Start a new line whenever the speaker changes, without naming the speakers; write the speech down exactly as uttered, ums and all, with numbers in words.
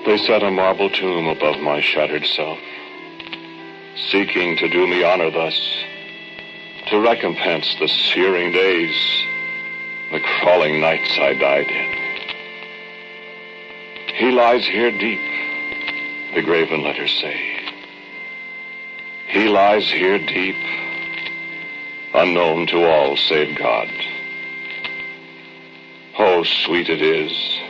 They set a marble tomb above my shattered self, seeking to do me honor thus, to recompense the searing days, the crawling nights I died in. He lies here deep, the graven letters say. He lies here deep, unknown to all save God. Oh, sweet it is